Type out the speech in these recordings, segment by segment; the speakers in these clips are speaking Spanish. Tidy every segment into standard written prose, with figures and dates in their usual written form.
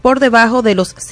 por debajo de los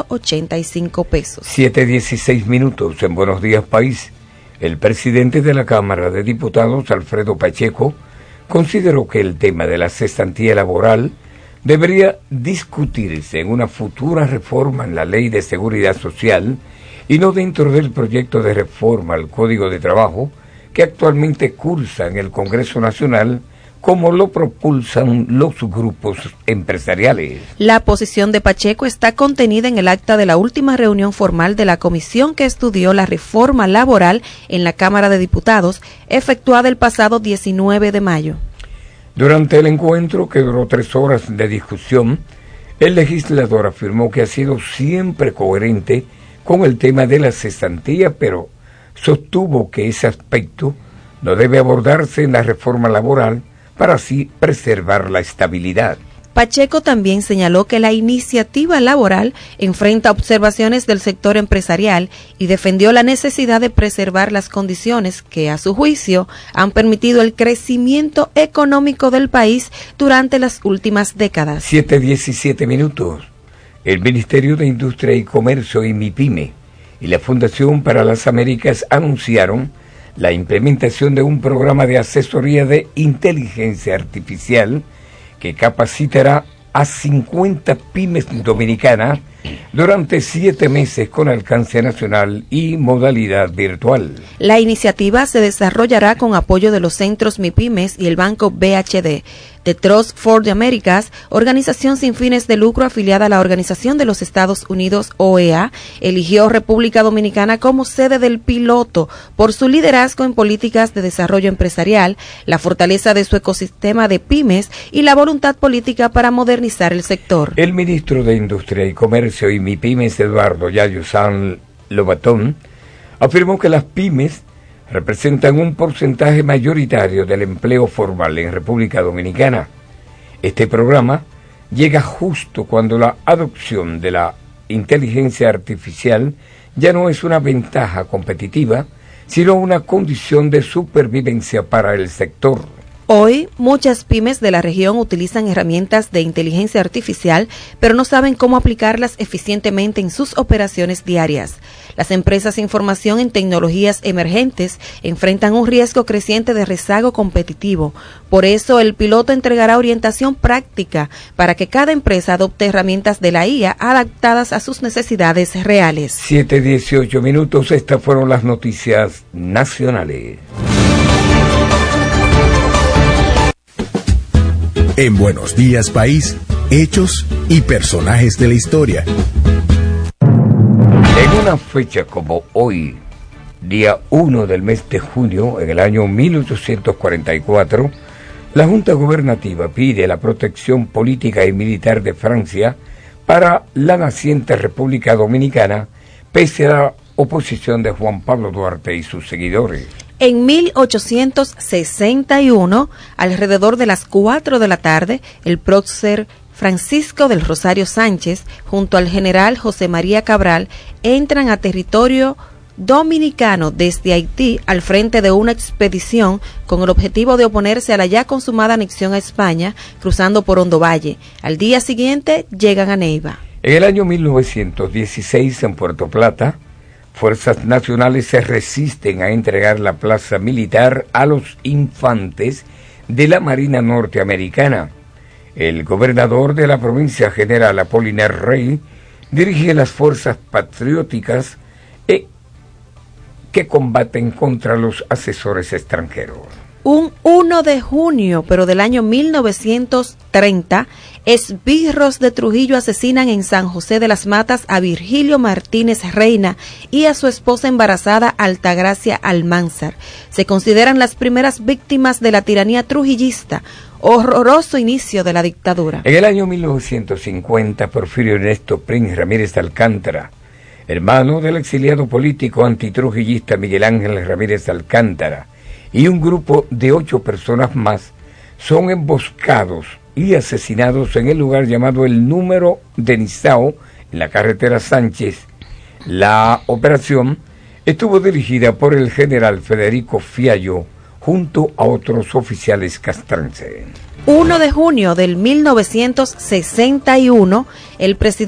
185 pesos. 7:16 minutos en Buenos Días País. El presidente de la Cámara de Diputados, Alfredo Pacheco, consideró que el tema de la cesantía laboral debería discutirse en una futura reforma en la Ley de Seguridad Social y no dentro del proyecto de reforma al Código de Trabajo que actualmente cursa en el Congreso Nacional, como lo propulsan los grupos empresariales. La posición de Pacheco está contenida en el acta de la última reunión formal de la comisión que estudió la reforma laboral en la Cámara de Diputados, efectuada el pasado 19 de mayo. Durante el encuentro, que duró 3 horas de discusión, el legislador afirmó que ha sido siempre coherente con el tema de la cesantía, pero sostuvo que ese aspecto no debe abordarse en la reforma laboral para así preservar la estabilidad. Pacheco también señaló que la iniciativa laboral enfrenta observaciones del sector empresarial y defendió la necesidad de preservar las condiciones que, a su juicio, han permitido el crecimiento económico del país durante las últimas décadas. 7:17 minutos. El Ministerio de Industria y Comercio y MIPYME y la Fundación para las Américas anunciaron la implementación de un programa de asesoría de inteligencia artificial que capacitará a 50 pymes dominicanas durante 7 meses con alcance nacional y modalidad virtual. La iniciativa se desarrollará con apoyo de los centros MIPYMES y el banco BHD. The Trust for the Americas, organización sin fines de lucro afiliada a la Organización de los Estados Unidos, OEA, eligió República Dominicana como sede del piloto por su liderazgo en políticas de desarrollo empresarial, la fortaleza de su ecosistema de pymes y la voluntad política para modernizar el sector. El ministro de Industria y Comercio y MIPYMES, Eduardo Yayo San Lobatón, afirmó que las pymes representan un porcentaje mayoritario del empleo formal en República Dominicana. Este programa llega justo cuando la adopción de la inteligencia artificial ya no es una ventaja competitiva, sino una condición de supervivencia para el sector. Hoy, muchas pymes de la región utilizan herramientas de inteligencia artificial, pero no saben cómo aplicarlas eficientemente en sus operaciones diarias. Las empresas de información en tecnologías emergentes enfrentan un riesgo creciente de rezago competitivo. Por eso, el piloto entregará orientación práctica para que cada empresa adopte herramientas de la IA adaptadas a sus necesidades reales. 7:18 minutos, estas fueron las noticias nacionales. En Buenos Días País, hechos y personajes de la historia. En una fecha como hoy, día 1 del mes de junio, en el año 1844, la Junta Gubernativa pide la protección política y militar de Francia para la naciente República Dominicana, pese a la oposición de Juan Pablo Duarte y sus seguidores. En 1861, alrededor de las 4 de la tarde, el prócer Francisco del Rosario Sánchez, junto al general José María Cabral, entran a territorio dominicano desde Haití al frente de una expedición con el objetivo de oponerse a la ya consumada anexión a España, cruzando por Hondo Valle. Al día siguiente llegan a Neiva. En el año 1916, en Puerto Plata, fuerzas nacionales se resisten a entregar la plaza militar a los infantes de la Marina norteamericana. El gobernador de la provincia, general Apolinar Rey, dirige las fuerzas patrióticas que combaten contra los asesores extranjeros. Un 1 de junio, pero del año 1930, esbirros de Trujillo asesinan en San José de las Matas a Virgilio Martínez Reina y a su esposa embarazada Altagracia Almanzar. Se consideran las primeras víctimas de la tiranía trujillista, horroroso inicio de la dictadura. En el año 1950, Porfirio Ernesto Prince Ramírez Alcántara, hermano del exiliado político antitrujillista Miguel Ángel Ramírez Alcántara, y un grupo de 8 personas más son emboscados y asesinados en el lugar llamado El Número de Nizao, en la carretera Sánchez. La operación estuvo dirigida por el general Federico Fiallo junto a otros oficiales castrenses. 1 de junio del 1961, el presidente